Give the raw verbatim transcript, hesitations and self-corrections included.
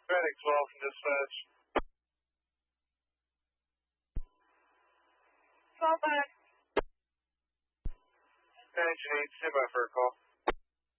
Medic twelve from dispatch. twelve back. Engine eight, stand by for a call.